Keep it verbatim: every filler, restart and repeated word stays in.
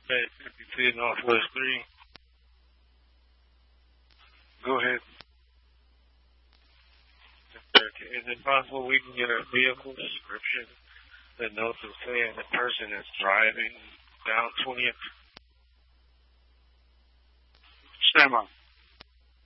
Hey, fifty-two Northwest three. Go ahead. Okay. Is it possible we can get a vehicle description that notes of saying the person is driving down twentieth? Stand by.